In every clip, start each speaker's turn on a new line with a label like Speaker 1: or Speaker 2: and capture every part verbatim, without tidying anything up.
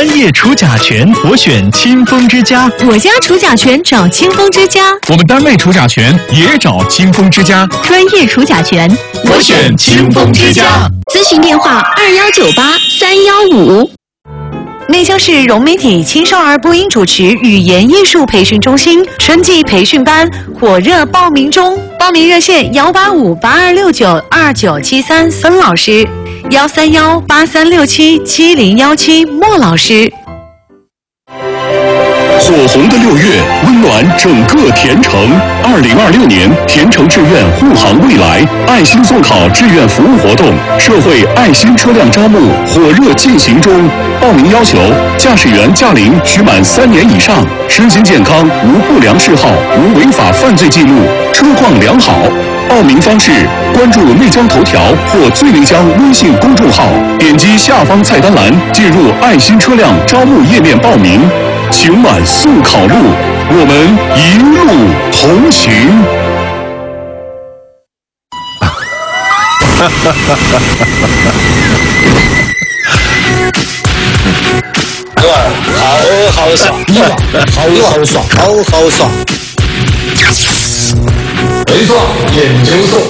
Speaker 1: 专业除甲醛，我选清风之家。
Speaker 2: 我家除甲醛找清风之家。
Speaker 1: 我们单位除甲醛也找清风之家。
Speaker 2: 专业除甲醛，
Speaker 1: 我选清风之家。
Speaker 2: 咨询电话二幺九八三幺五。内江市融媒体青少儿播音主持语言艺术培训中心春季培训班火热报名中，报名热线幺八五八二六九二九七三孙老师，幺三幺八三六七七零幺七莫老师。
Speaker 3: 火红的六月，温暖整个田城。二零二六年田城志愿护航未来爱心送考志愿服务活动，社会爱心车辆招募火热进行中。报名要求：驾驶员驾龄需满三年以上，身心健康，无不良嗜好，无违法犯罪记录，车况良好。报名方式：关注内江头条或最内江微信公众号，点击下方菜单栏，进入爱心车辆招募页面报名。请满速考路，我们一路同行。
Speaker 4: 好好爽，好好爽，好好爽。
Speaker 5: 没错，研究所。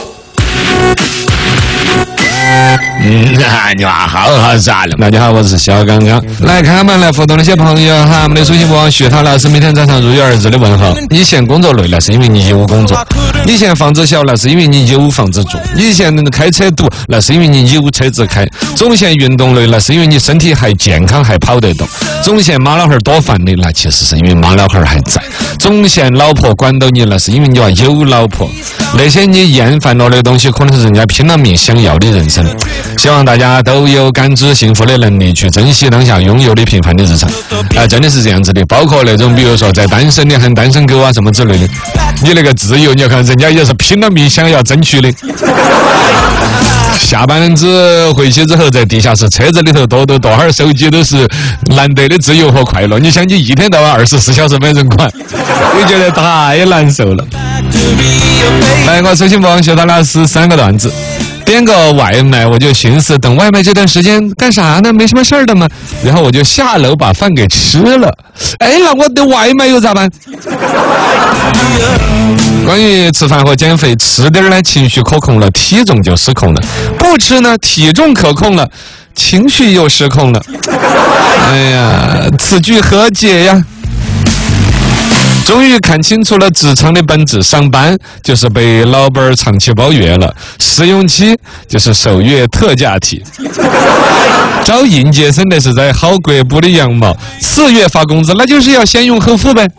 Speaker 6: 嗯，你娃好好耍了。大家好，我是小刚刚。来看嘛，来互动那些朋友哈，我们的苏新王徐涛老师每天早上如约而至的问候。你嫌工作累了，是因为你有工作；你嫌房子小了，是因为你有房子住；你嫌开车堵，那是因为你有车子开；总嫌运动累了，是因为你身体还健康，还跑得动；总嫌妈老汉儿多烦的，那其实是因为妈老汉儿还在；总嫌老婆管到你了，是因为你要有老婆。那些你厌烦了的东西，可能是人家拼了命想要的人生。希望大家都有感知幸福的能力，去珍惜当下拥有的平凡的日常。啊，真的是这样子的。包括那种比如说在单身的很单身狗啊什么之类的，你那个自由，你要看人家也是拼了命想要争取的。下班子回去之后，在地下室车子里头多多多哈手机都是难得的自由和快乐。你想，你一天到晚二十四小时没人管，我觉得太难受了。来，我首先帮学到老师三个段子。点个外卖，我就寻思等外卖这段时间干啥呢？没什么事儿的嘛。然后我就下楼把饭给吃了。哎，那我的外卖又咋办？关于吃饭和减肥，吃点呢情绪可控了，体重就失控了；不吃呢，体重可控了，情绪又失控了。哎呀，此句何解呀？终于看清楚了职场的本质，上班就是被老板长期包月了，试用期就是首月特价体，招应届生那是在薅国部的羊毛，次月发工资那就是要先用后付呗。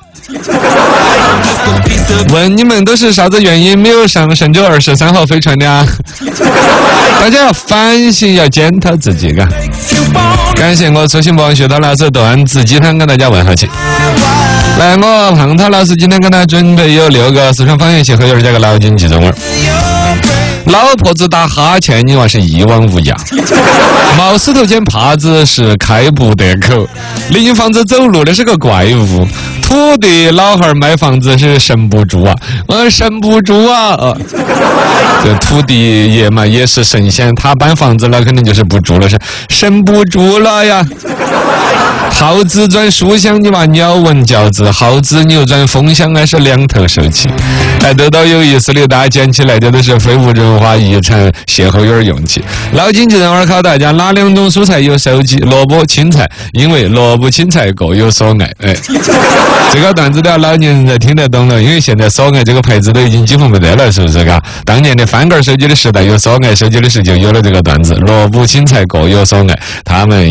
Speaker 6: 问你们都是啥子原因没有上神舟二十三号飞船的啊？大家要反省，要检讨自己啊！感谢我初心博学到老师段子鸡汤跟大家问候起。来，我胖涛老师今天跟大家准备有六个四川方言协和有点加个脑筋急转弯。老婆子打哈欠，你娃是一往无涯；茅石头捡耙子是开不得口；临房子走路那是个怪物；土地老汉儿买房子是神不住啊，我神不住啊！呃、这土地爷嘛也是神仙，他搬房子了肯定就是不住了，是神不住了呀。耗子转书香，你把鸟闻教子；耗子扭转风向，还是两头受气。哎，得到有意思的，大家捡起来的都是非物质文化遗产，歇后语用起。脑筋急转弯考大家，哪两种蔬菜有收集？萝卜、青菜，因为萝卜、青菜各有所爱。哎，这个段子都要老年人才听得懂了，因为现在所爱这个牌子都已经几乎没得了，是不是？嘎，当年的翻盖手机的时代，有所爱手机的时候就有了这个段子，萝卜、青菜各有所爱，他们